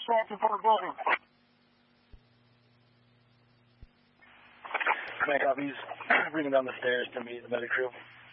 Stanton Park building. Command copies. Bringing down the stairs to meet the medic crew.